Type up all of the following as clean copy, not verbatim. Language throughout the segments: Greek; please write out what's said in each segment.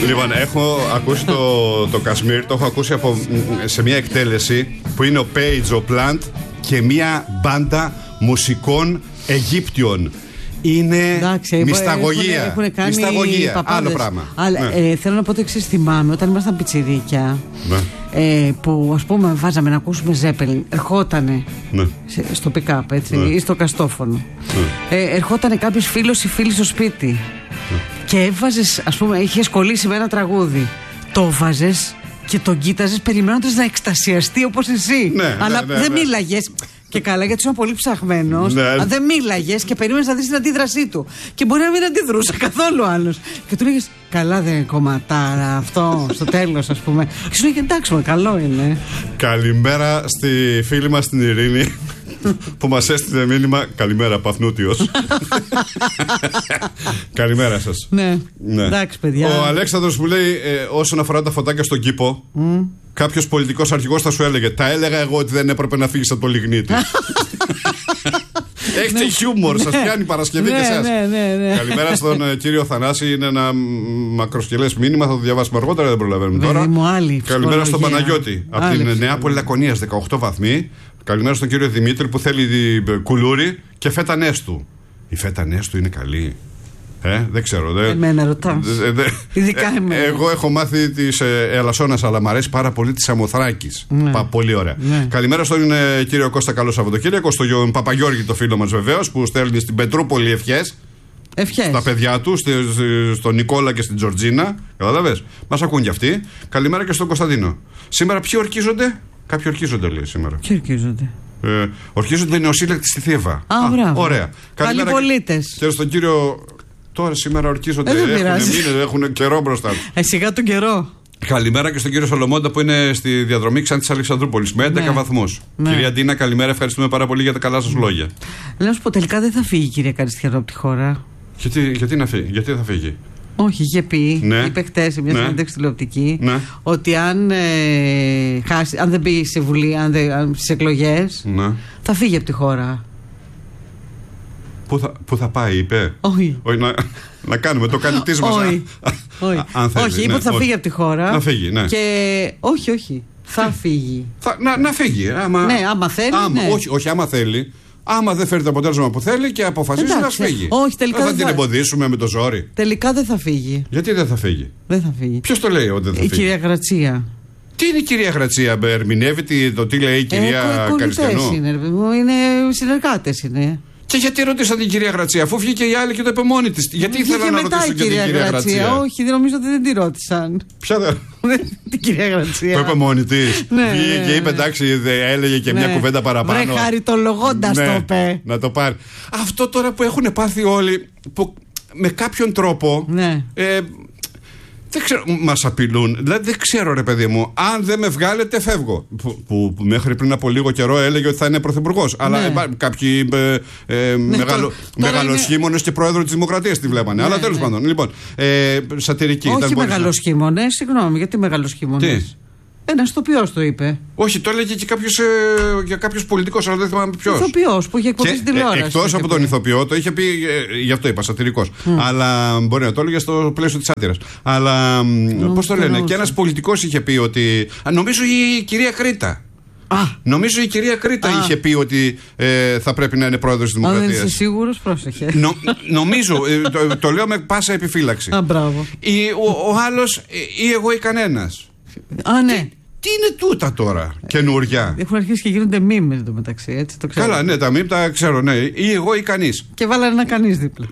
Λοιπόν, έχω ακούσει το Κασμίρ, το έχω ακούσει σε μια εκτέλεση που είναι ο Page, ο Plant και μια μπάντα μουσικών Αιγύπτιων. Είναι μυσταγωγία. Έχουν κάνει μυσταγωγία. παπάδες. Άλλο πράγμα. Αλλά, θέλω να πω το εξής. Θυμάμαι όταν ήμασταν πιτσιρίκια, που ας πούμε βάζαμε να ακούσουμε Ζέπελιν, ερχότανε στο pick-up, έτσι, ή στο καστόφωνο. Ερχότανε κάποιος φίλος ή φίλη στο σπίτι και έβαζες, ας πούμε, είχες κολλήσει με ένα τραγούδι. Το βάζες και τον κοίταζες περιμένοντας να εκστασιαστεί όπως εσύ. Αλλά δεν μίλαγες. Και καλά, γιατί ήσουν πολύ ψαχμένος. Αν δεν μίλαγες και περίμενες να δεις την αντίδρασή του. Και μπορεί να μην αντιδρούσε καθόλου άλλος. Και του λέγες, καλά δεν είναι κομματάρα αυτό, στο τέλος, ας πούμε. Και σου λέγε, εντάξει, καλό είναι. Καλημέρα στη φίλη μας την Ειρήνη, που μας έστειλε μήνυμα. Καλημέρα, Παθνούτιος. Καλημέρα σας. Ναι, εντάξει, παιδιά. Ο Αλέξανδρος που λέει, όσον αφορά τα φωτάκια στον κήπο, κάποιος πολιτικός αρχηγός θα σου έλεγε, τα έλεγα εγώ ότι δεν έπρεπε να φύγεις από το λιγνίτη. Έχετε χιούμορ, σας πιάνει Παρασκευή και εσάς. Καλημέρα στον κύριο Θανάση. Είναι ένα μακροσκελές μήνυμα, θα το διαβάσουμε αργότερα, δεν προλαβαίνουμε τώρα. Καλημέρα στον Παναγιώτη από την Νεάπολη Λακωνίας, 18 βαθμοί. Καλημέρα στον κύριο Δημήτρη που θέλει κουλούρι και φέτα νέστου. Η φέτα νέστου είναι καλή. Δεν ξέρω. Εμένα ρωτάς. Ειδικά εμένα. Εγώ έχω μάθει της Ελασσόνας, αλλά μου αρέσει πάρα πολύ της Αμοθράκης. Πολύ ωραία. Καλημέρα στον κύριο Κώστα, καλό Σαββατοκύριακο. Στον Παπαγιώργη, το φίλο μας βεβαίως, που στέλνει στην Πετρούπολη ευχές. Στα παιδιά του, στον Νικόλα και στην Τζορτζίνα. Κατάλαβες. Μας ακούν κι αυτοί. Καλημέρα και στον Κωνσταντίνο. Σήμερα ποιοι ορκίζονται? Κάποιοι ορκίζονται, λέει σήμερα. Ποιοι ορκίζονται? Ορκίζονται οι νεοσύλλεκτοι στη Θήβα. Μπράβο. Ωραία. Καλοί πολίτες. Και στον κύριο. Τώρα σήμερα ορκίζονται. Έχουν καιρό μπροστά του. Σιγά τον καιρό. Καλημέρα και στον κύριο Σολομώντα που είναι στη διαδρομή Ξάνθης Αλεξανδρούπολης με 11 βαθμούς. Κυρία Ντίνα, καλημέρα. Ευχαριστούμε πάρα πολύ για τα καλά σας λόγια. Λέω σου πω, τελικά δεν θα φύγει η κυρία Καριστιανό από τη χώρα. Γιατί να φύγει, γιατί θα φύγει? Όχι, είχε πει, είπε χτες σε μια συνέντευξη τηλεοπτική, ότι αν δεν μπει σε Βουλή, στις εκλογές, θα φύγει από τη χώρα. Πού θα πάει, είπε? Όχι. Να κάνουμε το κανητής μας. Όχι, είπε ότι θα φύγει από τη χώρα. Να φύγει, ναι. Και όχι. Θα φύγει. Να φύγει. Ναι, άμα θέλει. Όχι, άμα θέλει. Άμα δεν φέρει το αποτέλεσμα που θέλει και αποφασίζει να φύγει. Όχι, τελικά δεν θα την εμποδίσουμε με το ζόρι. Τελικά δεν θα φύγει. Γιατί δεν θα φύγει? Δεν θα φύγει. Ποιος το λέει ότι δεν θα φύγει? Η κυρία Γρατσία. Τι είναι η κυρία Γρατσία? Ερμηνεύει το τι λέει η κυρία Καριστιανό? Είναι συνεργάτες είναι. Και γιατί ρωτήσατε την κυρία Γρατσία, αφού βγήκε η άλλη και το είπε μόνη της? Γιατί ήθελα να ρωτήσω και την κυρία Γρατσία? Όχι, δεν νομίζω ότι δεν τη ρώτησαν. Ποια δεν? Την κυρία Γρατσία. Το είπε μόνη της. Βγήκε και είπε, εντάξει, έλεγε και μια κουβέντα παραπάνω. Βρε, χαριτολογώντας το είπε. Να το πάρει. Αυτό τώρα που έχουν πάθει όλοι, που με κάποιον τρόπο. Δεν ξέρω, μας απειλούν. Δηλαδή δεν ξέρω, ρε παιδί μου, αν δεν με βγάλετε φεύγω. Που μέχρι πριν από λίγο καιρό έλεγε ότι θα είναι πρωθυπουργός. Αλλά κάποιοι μεγαλοσχήμονες και πρόεδρο της Δημοκρατίας τη βλέπανε. Αλλά τέλος πάντων. Λοιπόν, σατυρική. Όχι μεγαλοσχήμονες, συγγνώμη, γιατί μεγαλοσχήμονες? Ένας ηθοποιός το είπε. Όχι, το έλεγε και κάποιος πολιτικός, αλλά δεν θυμάμαι ποιος. Ηθοποιός που είχε εκπομπή στην τηλεόραση. Εκτός από τον ηθοποιό, το είχε πει, γι' αυτό είπα, σατυρικός. Αλλά μπορεί να το έλεγε στο πλαίσιο της σάτυρας. Αλλά πώς το λένε, και ένας πολιτικός είχε πει ότι. Νομίζω η κυρία Κρήτα. Νομίζω η κυρία Κρήτα είχε πει ότι θα πρέπει να είναι πρόεδρος της Δημοκρατίας. Αν δεν είσαι σίγουρος, πρόσεχε. Νομίζω, το λέω με πάσα επιφύλαξη. Ο άλλος ή εγώ ή κανένας. Ναι. Τι είναι τούτα τώρα, καινούρια? Έχουν αρχίσει και γίνονται μίμες εντωμεταξύ, έτσι το ξέρω. Καλά, ναι, τα μίμ τα ξέρω, ναι. Ή εγώ ή κανείς. Και βάλανε ένα κανείς δίπλα.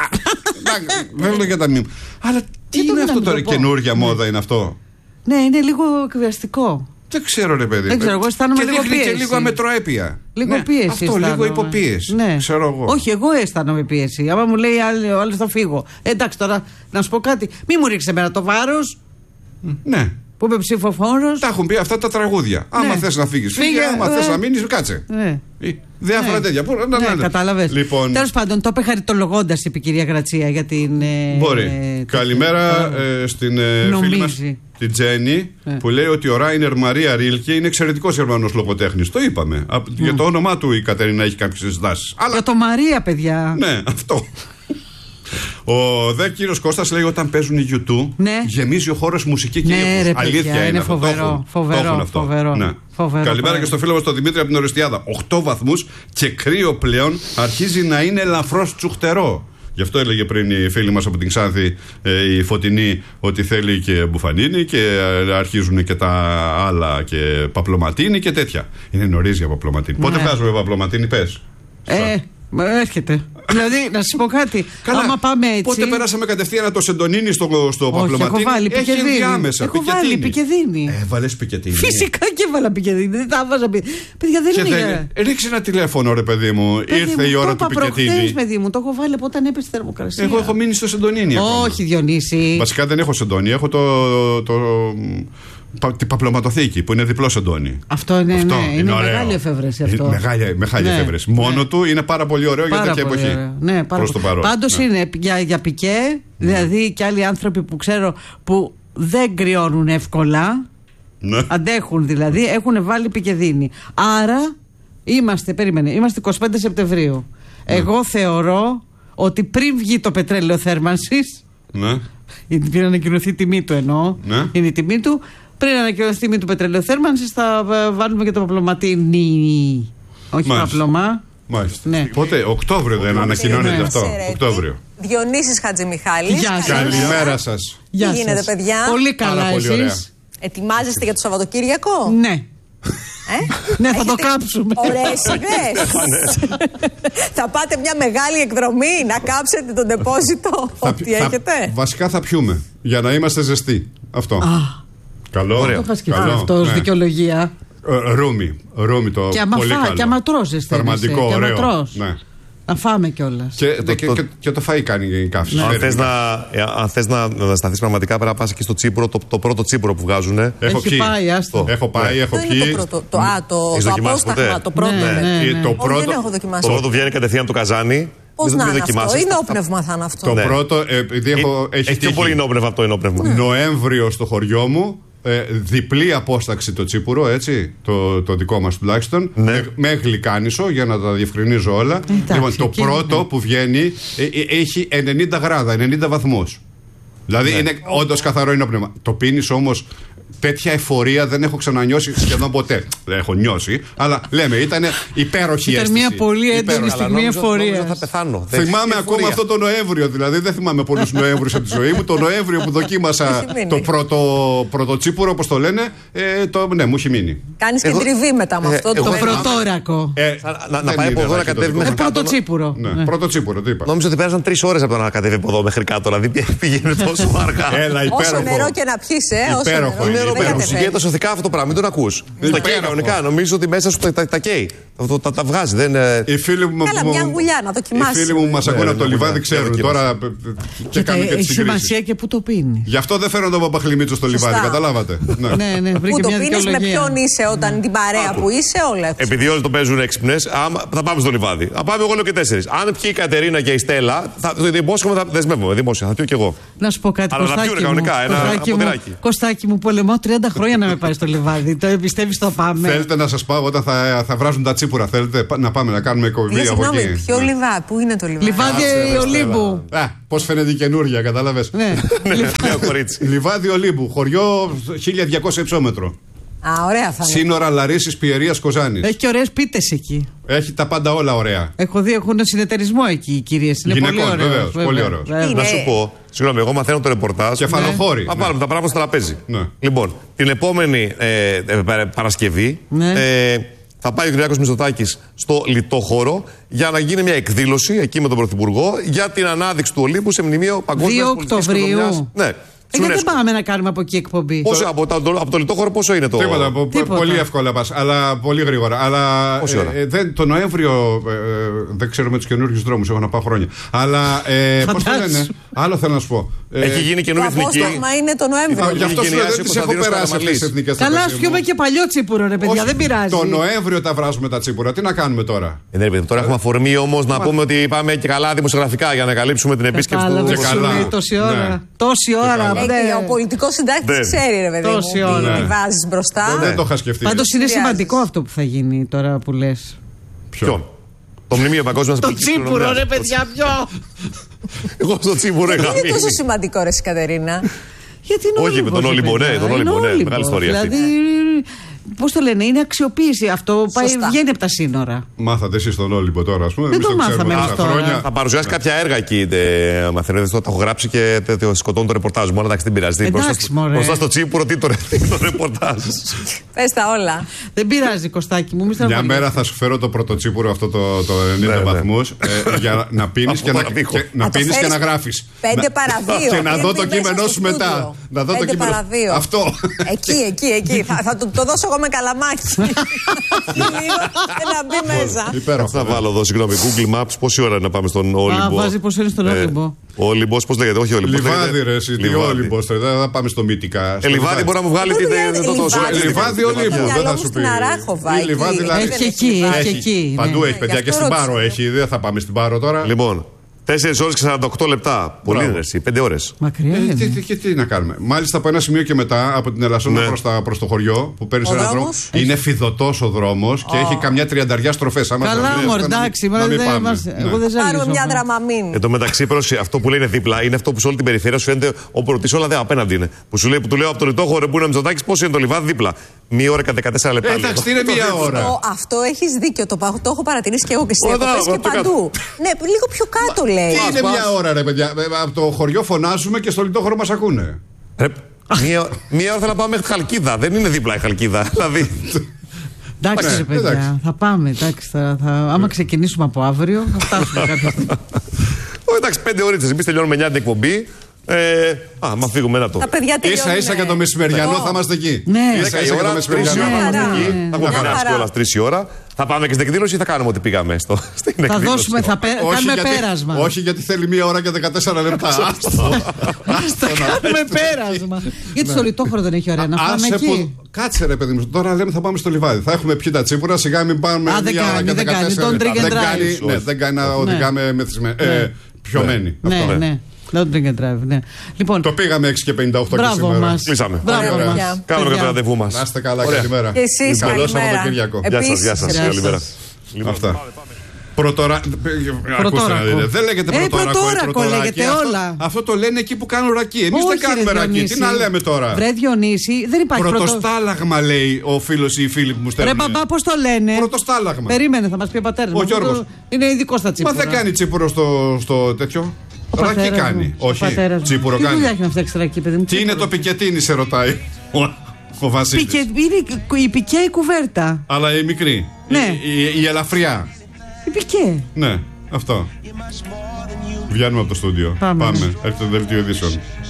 Βέβαια και τα μίμ. Αλλά τι είναι αυτό τώρα, καινούρια μόδα είναι αυτό? Ναι, είναι λίγο εκβιαστικό. Δεν ξέρω, ρε παιδί. Δεν ξέρω, εγώ αισθάνομαι λίγο πίεση. Και λίγο αμετροέπεια. Λίγο πίεση. Αυτό, λίγο υποπίεση. Ξέρω εγώ. Όχι, εγώ αισθάνομαι πίεση. Άμα μου λέει ο άλλος θα φύγω. Εντάξει, τώρα να σου πω κάτι. Μη μου ρίξει εμένα το βάρος. Ναι. Που είμαι ψηφοφόρος. Τα έχουν πει αυτά τα τραγούδια. Άμα θες να φύγεις, φύγε. Άμα θες να μείνεις, κάτσε. Διάφορα τέτοια. Κατάλαβες. Λοιπόν, τέλος πάντων, το είπε χαριτολογώντας, είπε η κυρία Γρατσία για την. Μπορεί. Καλημέρα στην φίλη μας την Τζέννη, που λέει ότι ο Ράινερ Μαρία Ρίλκε είναι εξαιρετικός Γερμανός λογοτέχνης. Το είπαμε. Για το όνομά του η Κατερίνα έχει κάποιες ενστάσεις. Για το Μαρία, παιδιά. Ναι, αυτό. Ο δε κύριος Κώστας λέει όταν παίζουν οι YouTube, γεμίζει ο χώρος μουσική και ήχους. Αλήθεια είναι αυτό. Φοβερό. Ναι. Καλημέρα και στο φίλο μας τον Δημήτρη από την Οριστιάδα. 8 βαθμούς και κρύο πλέον, αρχίζει να είναι ελαφρώς τσουχτερό. Γι' αυτό έλεγε πριν η φίλη μας από την Ξάνθη, η Φωτεινή, ότι θέλει και μπουφανίνη και αρχίζουν και τα άλλα και παπλωματίνη και τέτοια. Είναι νωρίς για παπλωματίνη. Πότε βγάζουμε παπλωματίνη, πες? Έρχεται. Δηλαδή, να σας πω κάτι. Καλά, άμα πάμε έτσι. Πότε περάσαμε κατευθείαν το σεντονίνι στο παπλωματίνι? Έχω βάλει πικεδίνη. Έχω βάλει πικεδίνη. Έβαλες πικεδίνη? Φυσικά και έβαλα πικεδίνη. Δεν τα έβαζα πικεδίνη. Παιδιά, δεν είναι. Ρίξε ένα τηλέφωνο, ρε παιδί μου. Ήρθε η ώρα του πικεδίνη. Προχθές, παιδί μου, το έχω βάλει από όταν έπεσε η θερμοκρασία. Εγώ έχω μείνει στο σεντονίνι. Όχι, Διονύση. Βασικά δεν έχω σεντόνι. Έχω την παπλωματοθήκη που είναι διπλό σεντόνι. Αυτό είναι μεγάλη εφεύρεση αυτό. Μεγάλη εφεύρεση. Μόνο του είναι πάρα πολύ ωραίο για τέτοια εποχή. Ναι, προς το παρόν. Πάντως είναι για πικέ, δηλαδή και άλλοι άνθρωποι που ξέρω που δεν κρυώνουν εύκολα, αντέχουν δηλαδή, έχουν βάλει πικεδίνη. Άρα είμαστε 25 Σεπτεμβρίου. Εγώ θεωρώ ότι πριν βγει το πετρέλαιο θέρμανσης, πριν ανακοινωθεί η τιμή του εννοώ, είναι η τιμή του. Πριν ανακοινωθεί η τιμή του πετρελαιοθέρμανσης θα βάλουμε και το παπλωματίνι. Όχι παπλωμά. Μάλιστα. Ναι. Πότε, Οκτώβριο δεν ανακοινώνεται αυτό? Οκτώβριο. Διονύσης Χατζημιχάλης. Καλημέρα σας. Τι γίνεται, παιδιά? Πολύ καλά, εσείς? Ετοιμάζεστε για το Σαββατοκύριακο? Ναι. Ναι, θα το κάψουμε. Ωραίες ιδέες. Θα πάτε μια μεγάλη εκδρομή να κάψετε τον ντεπόζιτο? Ό,τι έχετε. Βασικά θα πιούμε για να είμαστε ζεστοί. Αυτό. Καλό. Το είχα σκεφτεί αυτό ως δικαιολογία. Ρούμι το πολύ καλό. Και άμα τρως ζεσταίνεσαι. Θερματικό, ωραίο. Να φάμε κιόλας. Και το φαΐ κάνει η καύση. Αν θες να σταθείς πραγματικά, πρέπει να πας και στο τσίπουρο, το πρώτο τσίπουρο που βγάζουνε. Έχω πάει, έχω πιει. Το απόσταγμα, το πρώτο. Δεν έχω δοκιμάσει. Το πρώτο βγαίνει κατευθείαν το καζάνι. Πώς να είναι αυτό? Ενόπνευμα θα είναι αυτό. Το πρώτο, επειδή έχει πιο πολύ ενόπνευμα από το ενόπνευμα. Νοέμβριο στο χωριό μου. Διπλή απόσταξη το τσίπουρο, έτσι, το δικό μας τουλάχιστον, με γλυκάνισο για να τα διευκρινίζω όλα. Λοιπόν, το πρώτο που βγαίνει έχει 90 γράδα, 90 βαθμούς. Δηλαδή είναι όντως καθαρό ενόπνευμα. Το πίνεις όμως, τέτοια εφορία δεν έχω ξανανιώσει σχεδόν ποτέ. Δεν έχω νιώσει, αλλά λέμε, ήταν υπέροχη αίσθηση. Ήταν μια πολύ έντονη στιγμή εφορία. Θα πεθάνω. Θυμάμαι ακόμα αυτό το Νοέμβριο, δηλαδή δεν θυμάμαι πολλούς Νοέμβριους από τη ζωή μου. Το Νοέμβριο που δοκίμασα το πρωτοτσίπουρο, όπως το λένε, ναι, μου έχει μείνει. Κάνεις και τριβή μετά με αυτό το πρωτόρακο. Να πάει από εδώ να κατέβει μέχρι κάτω. Πρωτοτσίπουρο. Πρωτοτσίπουρο, τι είπα. Νόμιζα ότι πέρασαν 3 ώρες από το να κατέβει από εδώ μέχρι κάτω. Δηλαδή πήγαινε τόσο αργά. Όσο νερό και να πιείς, Γίνεται σωθικά αυτό το πράγμα, μην τον ακούς. Τα καίει κανονικά, νομίζω ότι μέσα σου τα καίει. Τα βγάζει. Καλά, μια γουλιά να δοκιμάσεις. Οι φίλοι μου μας ακούνε από το λιβάδι, ξέρουν τώρα. Έχει σημασία και πού το πίνει. Γι' αυτό δεν φέρνω τον Παπαχλημίτσο στο λιβάδι, καταλάβατε. Πού το πίνεις, με ποιον είσαι, όταν την παρέα που είσαι, όλα. Επειδή όλοι το παίζουν έξυπνες, θα πάμε στο λιβάδι. Θα πάμε εγώ λέω και 4. Αν πιει η Κατερίνα και η Στέλλα, θα δεσμεύομαι δημόσια, θα πιω κι εγώ. Να σου πω κάτι, Κωστάκι μου, πολεμάω 30 χρόνια να με πάει στο λιβάδι. Το πιστεύεις το πάμε? Θέλετε να σας πάω όταν θα βράζουν τα τσίπουρα? Θέλετε να πάμε να κάνουμε εκπομπή από εκεί? Ποιο λιβάδι, πού είναι το λιβάδι? Λιβάδι Ολύμπου. Πώς φαίνεται η καινούργια, κατάλαβες? Ναι, κορίτσι. Λιβάδι Ολύμπου, χωριό 1200 υψόμετρο. Ωραία θα είναι. Σύνορα Λαρίσης, Πιερίας, Κοζάνης. Έχει και ωραίες πίτες εκεί. Έχει τα πάντα όλα ωραία. Έχω δει, έχουν συνεταιρισμό εκεί οι κυρίες. Είναι γυναικών, πολύ ωραίο. Βεβαίως, πολύ ωραίο. Να σου πω, συγγνώμη, εγώ μαθαίνω το ρεπορτάζ. Κεφαλοχώρη. Θα πάρουμε τα πράγματα στο τραπέζι. Λοιπόν, την επόμενη Παρασκευή θα πάει ο Κυριάκος Μητσοτάκης στο Λιτόχωρο για να γίνει μια εκδήλωση εκεί με τον Πρωθυπουργό για την ανάδειξη του Ολύμπου σε μνημείο παγκόσμιας πολιτικής κληρονομιάς. Ναι. Γιατί δεν πάμε να κάνουμε από εκεί εκπομπή? Από το Λιτόχωρο πόσο είναι το? Τίποτα. Πολύ εύκολα πας, αλλά πολύ γρήγορα. Αλλά το Νοέμβριο δεν ξέρω με τους καινούργιους δρόμους, έχω να πάω χρόνια. Αλλά πώς το λένε, άλλο θέλω να σου πω. Έχει γίνει καινούργια εθνική. Το απόσταγμα είναι το Νοέμβριο. Γι' αυτό σου λέω δεν τις έχω περάσει αυτές τις εθνικές. Καλά, ας πιούμε και παλιό τσίπουρο, ρε παιδιά, δεν πειράζει. Το Νοέμβριο τα βράζουμε τα τσίπουρα. Τι να κάνουμε τώρα? Τώρα έχουμε αφορμή όμως να πούμε ότι πάμε και καλά δημοσιογραφικά για να καλύψουμε την επίσκεψη του. Τόση ώρα. Ο πολιτικός συντάκτης ξέρει, ρε παιδί μου, τι βάζεις μπροστά. Δεν το είχα σκεφτεί. Πάντως είναι σημαντικό αυτό που θα γίνει τώρα που λες. Ποιο? Το μνημείο παγκόσμια. Το τσίπουρο, ρε παιδιά, ποιο. Εγώ στο τσίπουρο είχα. Είναι τόσο σημαντικό, ρε Κατερίνα. Όχι, με τον Όλυμπο, ναι, μεγάλη ιστορία αυτή. Πώς το λένε, είναι αξιοποίηση. Αυτό βγαίνει από τα σύνορα. Μάθατε εσείς τον Όλυμπο τώρα, ας πούμε. Δεν το μάθαμε τώρα. Θα παρουσιάσει κάποια έργα εκεί. Μαθαίνετε, το έχω γράψει και σκοτώνω το ρεπορτάζ μου. Εντάξει, δεν πειράζει. Μπροστά στο τσίπουρο, τι το ρεπορτάζ. Πες τα όλα. Δεν πειράζει, Κωστάκι μου. Μια μέρα θα σου φέρω το πρωτοτσίπουρο αυτό το 90 βαθμούς για να πίνεις και να γράφεις. 5 παρα 2. Και να δω το κείμενό σου μετά. Να δω το κείμενο. Αυτό. Εκεί. Θα το δώσω εγώ με καλαμάκι. Και να μπει μέσα. Θα βάλω εδώ, συγγνώμη, Google Maps, πόση ώρα να πάμε στον Όλυμπο. Βάζει πόσο είναι στον Όλυμπο. Ο Όλυμπος, πώς λέγεται, όχι Όλυμπος. Λιβάδι, ρε, εσύ, τι Όλυμπος, δεν θα πάμε στο Μύτικα. Λιβάδι μπορεί να μου βγάλει Λιβάδι Όλυμπο, δεν θα σου πει. Έχει εκεί. Παντού έχει, παιδιά, και στην Πάρο έχει. Δεν θα πάμε στην Πάρο τώρα. Λοιπόν. 4 ώρες και 48 λεπτά. Πολύ είναι εσύ, 5 ώρες. Μακριά. Και τι να κάνουμε. Μάλιστα από ένα σημείο και μετά, από την Ελασσόνα προς το χωριό, που παίρνει ένα δρόμο. Είναι φιδωτός ο δρόμος και έχει καμιά 30 στροφές. Καλά, μωρέ, εντάξει. Εγώ δεν πάρουμε μια δραμαμίνη. Εν τω μεταξύ, αυτό που λέει είναι δίπλα είναι αυτό που σε όλη την περιφέρεια σου φαίνεται όπου ρωτήσει όλα δεν απέναντι είναι. Που του λέω από το Λιτόχωρο που είναι ο Μητσοτάκης, πώς είναι το Λιβάδι δίπλα. 1 ώρα και 14 λεπτά. Εντάξει, είναι 1 ώρα. Αυτό έχεις δίκιο. Το έχω παρατηρήσει και εγώ και εσύ. Και παντού. Ναι, λίγο πιο κάτω λέει. Τι είναι 1 ώρα, ρε παιδιά. Από το χωριό φωνάζουμε και στο Λιτόχωρο μας ακούνε. Μία ώρα θέλω να πάμε μέχρι Χαλκίδα. Δεν είναι δίπλα η Χαλκίδα. Δηλαδή. Εντάξει, ρε παιδιά. Θα πάμε. Άμα ξεκινήσουμε από αύριο, θα φτάσουμε κάποια στιγμή. Εντάξει, 5 ώρες. Εμείς τελειώνουμε 9 την εκπομπή. Μα φύγουμε ένα το. Ίσα για το μεσημεριανό θα είμαστε εκεί. Ναι, ίσα για το μεσημεριανό θα είμαστε εκεί. Θα έχουμε περάσει κιόλας 3 η ώρα. Θα πάμε και στην εκδήλωση ή θα κάνουμε ό,τι πήγαμε στην εκδήλωση. Θα δώσουμε, κάνουμε πέρασμα. Όχι, γιατί θέλει 1 ώρα και 14 λεπτά. Θα κάνουμε πέρασμα. Γιατί στο Λιτόχωρο δεν έχει ωραία να πάμε εκεί. Κάτσε ρε παιδί μου, τώρα λέμε θα πάμε στο Λιβάδι. Θα έχουμε πιει τα τσίπουρα, σιγά μην πάμε 1 ώρα και 14 λεπτά. Δεν κάνει να οδηγάμε πιωμένοι. Ναι. Don't drink and drive, ναι. Λοιπόν, το πήγαμε 6 και 58 και σήμερα. Κλείσαμε. Κάνουμε και το ραντεβού μας. Να είστε καλά, καλημέρα. Και εσείς καλό Σαββατοκύριακο. Γεια σας, καλημέρα. Αυτά. Πρωτόρα. Δεν λέγεται πρωτόρακο. Λέγεται όλα. Αυτό το λένε εκεί που κάνουν ρακί. Εμείς δεν κάνουμε ρακί. Τι να λέμε τώρα. Βρε Διονύση, δεν υπάρχει πρωτοστάλαγμα, λέει ο φίλος ή η φίλη που μου στέλνουν. Ρε μπαμπά, πώς το λένε. Πρωτοστάλαγμα. Περίμενε, θα μας πει ο πατέρας. Ο Γιώργος. Είναι ειδικό στα τσίπουρα. Μα δεν κάνει τσίπουρο στο τέτοιο. Ρακί κάνει. Όχι. Τσίπουρο κάνει. Τι δουλειά έχει να φτιάξει ρακί, παιδί μου. Τι είναι το πικετίνι, σε ρωτάει ο Βασίλης. Είναι η πικέ η κουβέρτα. Αλλά η μικρή. Η ελαφριά. Η πικέ. Ναι, αυτό. Βγαίνουμε από το στούντιο. Πάμε. Έρχεται το δελτίο ειδήσεων.